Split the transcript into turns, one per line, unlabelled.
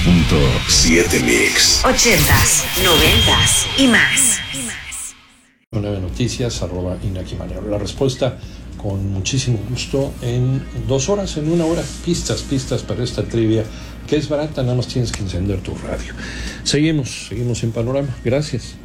90.7 Mix.
80s, 90s y más.
9 noticias, @Inaki Manero. La respuesta con muchísimo gusto en 2 horas, en 1 hora. Pistas para esta trivia que es barata, nada más tienes que encender tu radio. Seguimos en Panorama. Gracias.